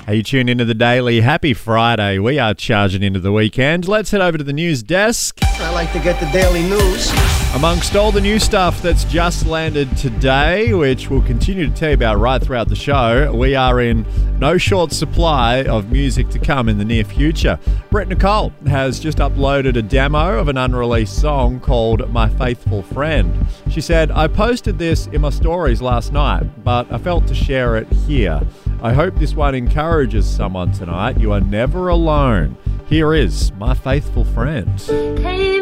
Hey, you tuned into the Daily. Happy Friday. We are charging into the weekend. Let's head over to the news desk. I like to get the daily news. Amongst all the new stuff that's just landed today, which we'll continue to tell you about right throughout the show, we are in no short supply of music to come in the near future. Brett Nicole has just uploaded a demo of an unreleased song called My Faithful Friend. She said, I posted this in my stories last night, but I felt to share it here. I hope this one encourages someone tonight. You are never alone. Here is My Faithful Friend. Hey,